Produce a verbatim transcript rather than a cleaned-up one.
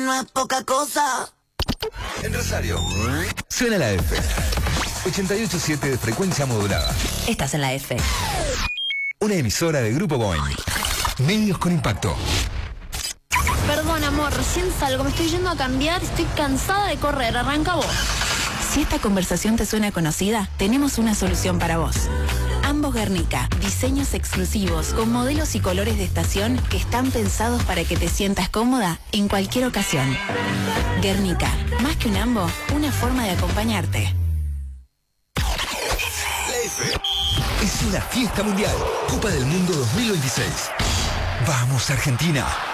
no es poca cosa. En Rosario, suena la F. ochenta y ocho punto siete de frecuencia modulada. Estás en la F. Una emisora de Grupo Boeing. Medios con impacto. Perdón, amor, recién salgo, me estoy yendo a cambiar, estoy cansada de correr, arranca vos. Si esta conversación te suena conocida, tenemos una solución para vos. Ambos Guernica, diseños exclusivos con modelos y colores de estación que están pensados para que te sientas cómoda en cualquier ocasión. Guernica, más que un ambo, una forma de acompañarte. La F es una fiesta mundial. Copa del Mundo dos mil veintiséis. Vamos, Argentina.